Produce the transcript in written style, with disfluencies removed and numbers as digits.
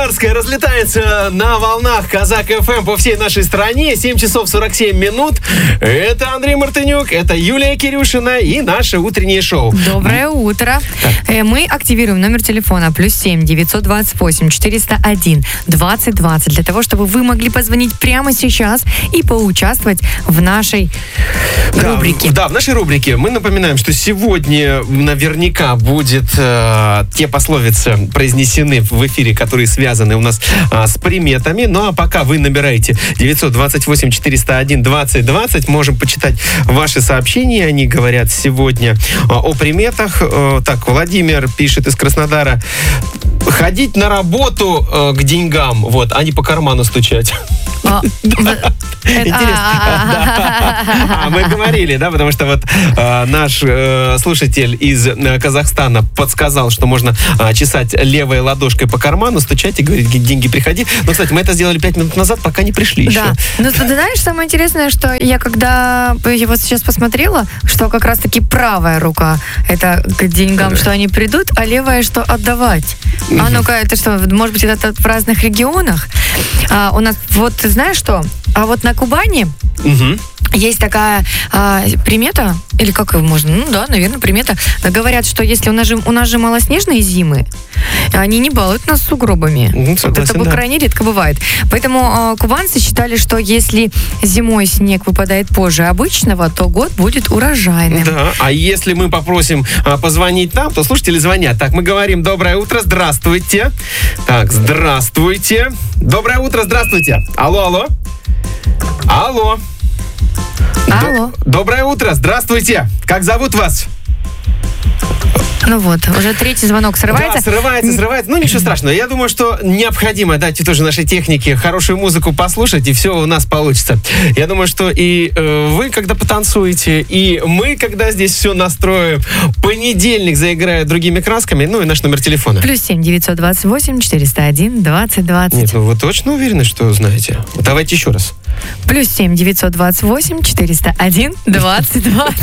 Самарская разлетается на волнах Казак ФМ по всей нашей стране. 7 часов 47 минут. Это Андрей Мартынюк, это Юлия Кирюшина и наше утреннее шоу. Доброе утро. Мы активируем номер телефона +7 928 401 2020 для того, чтобы вы могли позвонить прямо сейчас и поучаствовать в нашей рубрике. Да, в нашей рубрике. Мы напоминаем, что сегодня наверняка будет те пословицы произнесены в эфире, которые связаны у нас с приметами. Ну а пока вы набираете 928 401 2020, можем почитать ваши сообщения. Они говорят сегодня о приметах. Так, Владимир пишет из Краснодара: ходить на работу к деньгам, вот, а не по карману стучать. Интересно. Мы говорили, да, потому что вот наш слушатель из Казахстана подсказал, что можно чесать левой ладошкой по карману, стучать и говорить: деньги приходи. Но, кстати, мы это сделали 5 минут назад, пока не пришли еще. Да. Но ты знаешь, самое интересное, что я когда вот сейчас посмотрела, что как раз-таки правая рука это к деньгам, что они придут, а левая, что отдавать. А ну-ка, это что, может быть, это в разных регионах? У нас, вот, знаешь что? А вот на Кубани есть такая примета, или как его можно? Ну да, наверное, примета. Говорят, что если у нас же малоснежные зимы, они не балуют нас сугробами. Согласен, это крайне редко бывает. Поэтому кубанцы считали, что если зимой снег выпадает позже обычного, то год будет урожайным. Да, а если мы попросим позвонить нам, то слушатели звонят. Так, мы говорим: доброе утро, здравствуйте. Так, здравствуйте. Доброе утро, здравствуйте. Алло. Алло. Доброе утро, здравствуйте. Как зовут вас? Ну вот, уже третий звонок срывается. Да, срывается. Ну, ничего страшного. Я думаю, что необходимо дать тоже нашей технике хорошую музыку послушать, и все у нас получится. Я думаю, что и вы, когда потанцуете, и мы, когда здесь все настроим, понедельник заиграет другими красками, ну и наш номер телефона. +7 928 401 2020. Нет, ну вы точно уверены, что знаете? Давайте еще раз. +7 928 401 2020.